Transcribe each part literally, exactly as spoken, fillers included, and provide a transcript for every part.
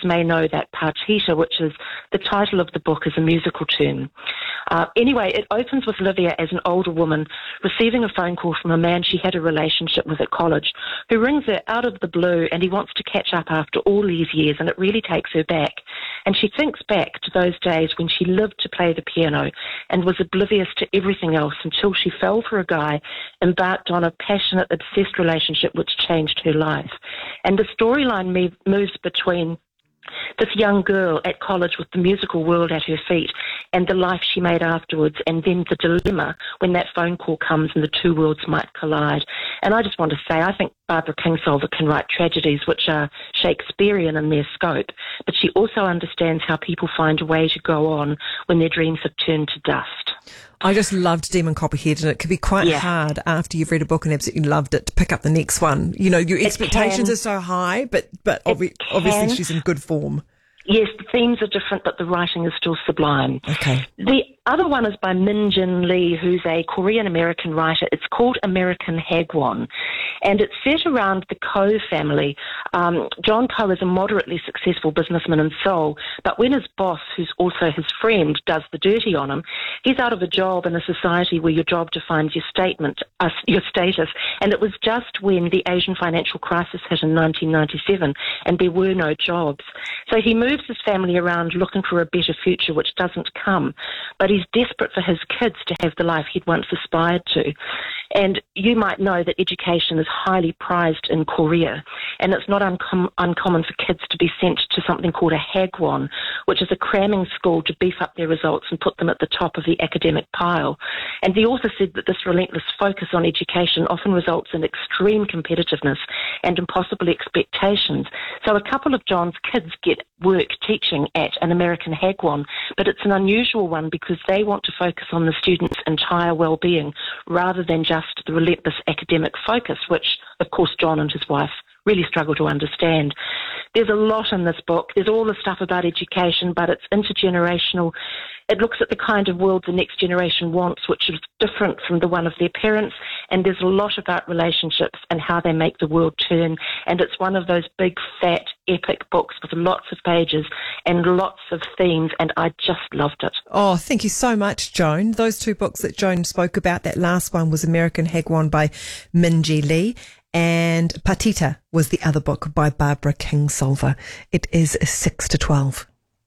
readers may know that partita, which is the title of the book, is a musical term. Uh, anyway, it opens with Livia as an older woman receiving a phone call from a man she had a relationship with at college, who rings her out of the blue, and he wants to catch up after all these years, and it really takes her back. And she thinks back to those days when she lived to play the piano and was oblivious to everything else until she fell for a guy, embarked on a passionate, obsessed relationship which changed her life. And the storyline me- moves between this young girl at college with the musical world at her feet and the life she made afterwards, and then the dilemma when that phone call comes and the two worlds might collide. And I just want to say, I think Barbara Kingsolver can write tragedies which are Shakespearean in their scope, but she also understands how people find a way to go on when their dreams have turned to dust. I just loved Demon Copperhead, and it can be quite yeah. hard after you've read a book and absolutely loved it to pick up the next one. You know, your expectations are so high, but, but obvi- obviously she's in good form. Yes, the themes are different, but the writing is still sublime. Okay. The other one is by Min Jin Lee, who's a Korean-American writer. It's called American Hagwon, and it's set around the Ko family. Um, John Ko is a moderately successful businessman in Seoul, but when his boss, who's also his friend, does the dirty on him, he's out of a job in a society where your job defines your statement, uh, your status. And it was just when the Asian financial crisis hit in nineteen ninety-seven, and there were no jobs. So he moves his family around looking for a better future, which doesn't come. But he's desperate for his kids to have the life he'd once aspired to. And you might know that education is highly prized in Korea, and it's not uncom- uncommon for kids to be sent to something called a hagwon, which is a cramming school to beef up their results and put them at the top of the academic pile. And the author said that this relentless focus on education often results in extreme competitiveness and impossible expectations. So a couple of John's kids get work teaching at an American hagwon, but it's an unusual one because they want to focus on the students' entire well-being rather than just the relentless academic focus, which, of course, John and his wife really struggle to understand. There's a lot in this book. There's all the stuff about education, but it's intergenerational. It looks at the kind of world the next generation wants, which is different from the one of their parents, and there's a lot about relationships and how they make the world turn, and it's one of those big, fat, epic books with lots of pages and lots of themes, and I just loved it. Oh, thank you so much, Joan. Those two books that Joan spoke about, that last one was American Hagwon by Min Jin Lee, and Partita was the other book by Barbara Kingsolver. It is six to twelve.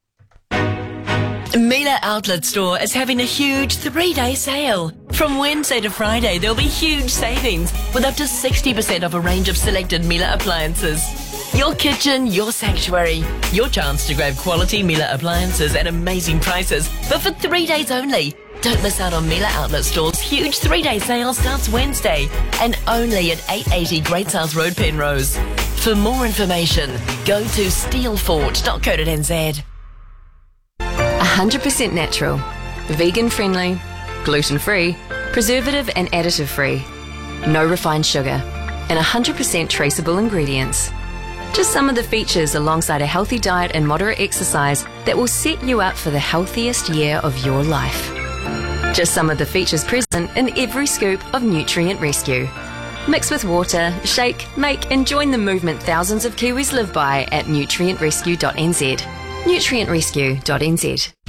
Miele Outlet Store is having a huge three-day sale. From Wednesday to Friday, there'll be huge savings with up to sixty percent off a range of selected Miele appliances. Your kitchen, your sanctuary. Your chance to grab quality Miele appliances at amazing prices, but for three days only. Don't miss out on Miele Outlet Store's huge three-day sale starts Wednesday and only at eight eighty Great South Road, Penrose. For more information, go to steelfort dot co dot n z. one hundred percent natural, vegan-friendly, gluten-free, preservative and additive-free, no refined sugar, and one hundred percent traceable ingredients. Just some of the features alongside a healthy diet and moderate exercise that will set you up for the healthiest year of your life. Just some of the features present in every scoop of Nutrient Rescue. Mix with water, shake, make and join the movement thousands of Kiwis live by at nutrient rescue dot n z. nutrient rescue dot n z.